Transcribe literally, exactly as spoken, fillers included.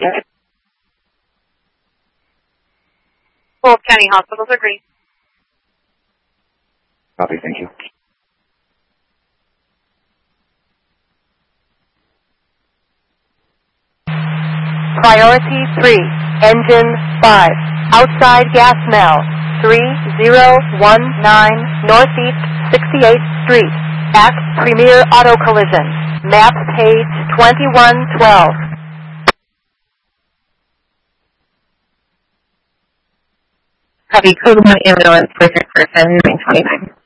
Both county hospitals are green. Copy, thank you. Priority three, engine five, outside gas mail, three zero one nine Northeast sixty-eighth Street, at Premier Auto Collision, map page twenty-one twelve. Copy, code one ambulance for sick person, nine twenty-nine.